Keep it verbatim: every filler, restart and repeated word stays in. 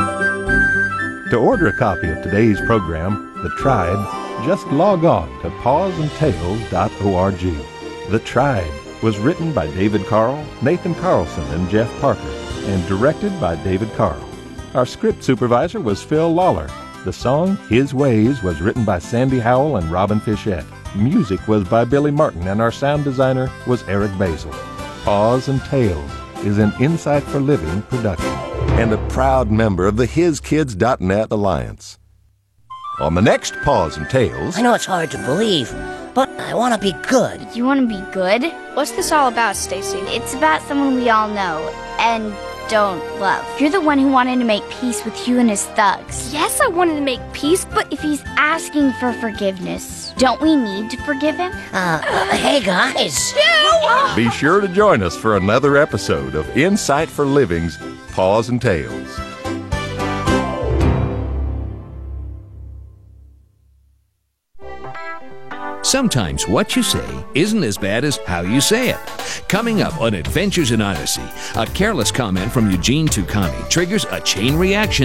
To order a copy of today's program, The Tribe, just log on to paws and tales dot org. The Tribe was written by David Carl, Nathan Carlson, and Jeff Parker, and directed by David Carl. Our script supervisor was Phil Lawler. The song, His Ways, was written by Sandy Howell and Robin Fischette. Music was by Billy Martin, and our sound designer was Eric Basil. Paws and Tales is an Insight for Living production and a proud member of the His Kids dot net Alliance. On the next Paws and Tales... I know it's hard to believe, but I want to be good. You want to be good? What's this all about, Stacy? It's about someone we all know and don't love. You're the one who wanted to make peace with Hugh and his thugs. Yes, I wanted to make peace, but If he's asking for forgiveness, don't we need to forgive him? Uh, uh hey guys. Be sure to join us for another episode of Insight for Living's Paws and Tales. Sometimes what you say isn't as bad as how you say it. Coming up on Adventures in Odyssey, a careless comment from Eugene Tucani triggers a chain reaction